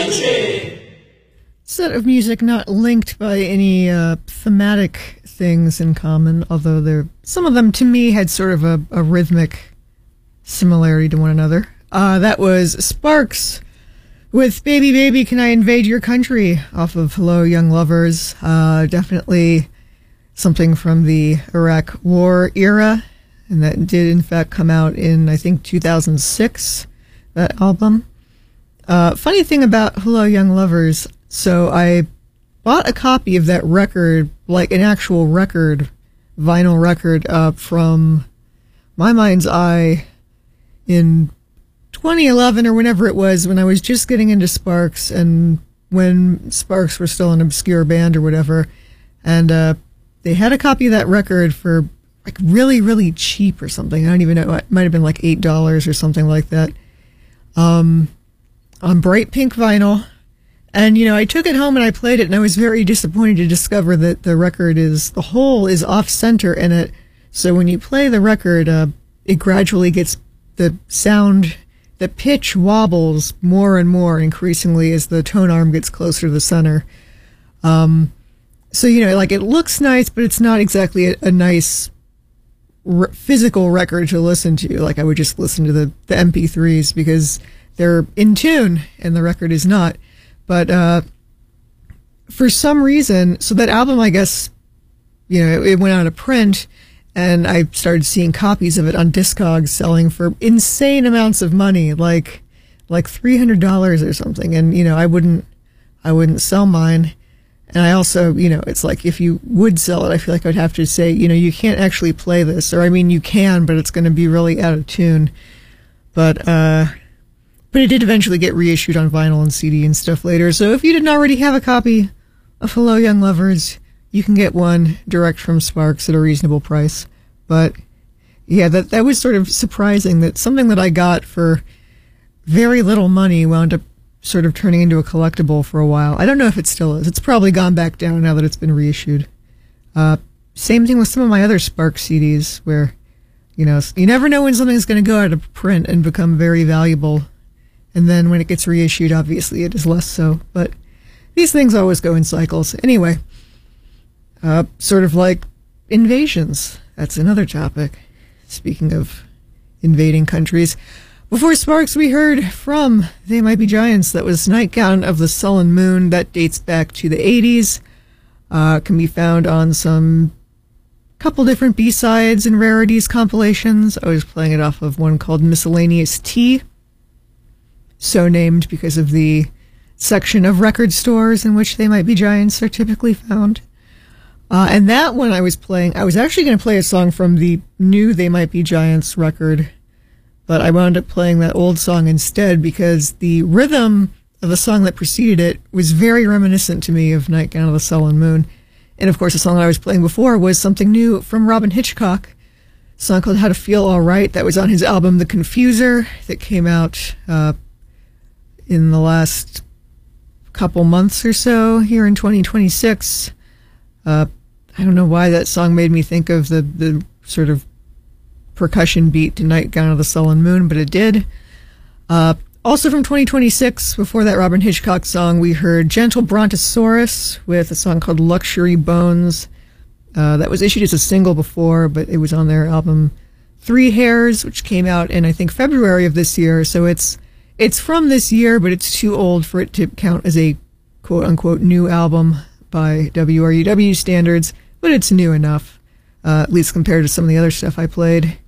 Set of music not linked by any thematic things in common, although some of them to me had sort of a rhythmic similarity to one another. That was Sparks with Baby Baby Can I Invade Your Country off of Hello Young Lovers. Definitely something from the Iraq War era, and that did in fact come out in, I think, 2006, that album. Funny thing about Hello Young Lovers, so I bought a copy of that record, like an actual record, vinyl record, from My Mind's Eye in 2011 or whenever it was, when I was just getting into Sparks and when Sparks were still an obscure band or whatever. And they had a copy of that record for like really, really cheap or something. I don't even know. It might have been like $8 or something like that. On bright pink vinyl. And, you know, I took it home and I played it, and I was very disappointed to discover that the whole is off center in it. So when you play the record, it gradually gets, the sound, the pitch wobbles more and more increasingly as the tone arm gets closer to the center. So, you know, like, it looks nice, but it's not exactly a nice physical record to listen to. Like, I would just listen to the MP3s because they're in tune and the record is not. But for some reason, so that album, I guess, you know, it went out of print, and I started seeing copies of it on Discogs selling for insane amounts of money, like $300 or something. And, you know, I wouldn't sell mine. And I also, you know, it's like, if you would sell it, I feel like I'd have to say, you know, you can't actually play this, or I mean, you can, but it's going to be really out of tune. But it did eventually get reissued on vinyl and CD and stuff later. So if you didn't already have a copy of Hello Young Lovers, you can get one direct from Sparks at a reasonable price. But yeah, that was sort of surprising that something that I got for very little money wound up sort of turning into a collectible for a while. I don't know if it still is. It's probably gone back down now that it's been reissued. Same thing with some of my other Sparks CDs, where, you know, you never know when something's going to go out of print and become very valuable. And then when it gets reissued, obviously it is less so. But these things always go in cycles. Anyway, sort of like invasions. That's another topic. Speaking of invading countries. Before Sparks, we heard from They Might Be Giants. That was Nightgown of the Sullen Moon. That dates back to the 80s. Can be found on some couple different B-sides and rarities compilations. I was playing it off of one called Miscellaneous Tea. So named because of the section of record stores in which They Might Be Giants are typically found. And that one I was playing, I was actually going to play a song from the new They Might Be Giants record, but I wound up playing that old song instead because the rhythm of the song that preceded it was very reminiscent to me of Nightgown of the Sullen Moon. And of course, the song I was playing before was something new from Robyn Hitchcock, a song called How to Feel All Right. That was on his album The Confuser that came out in the last couple months or so here in 2026. I don't know why that song made me think of the sort of percussion beat to Nightgown of the Sullen Moon, but it did. Also from 2026, before that Robyn Hitchcock song, we heard Gentle Brontosaurus with a song called Luxury Bones. That was issued as a single before, but it was on their album Three Hairs, which came out in, I think, February of this year. So it's from this year, but it's too old for it to count as a quote-unquote new album by WRUW standards, but it's new enough, at least compared to some of the other stuff I played.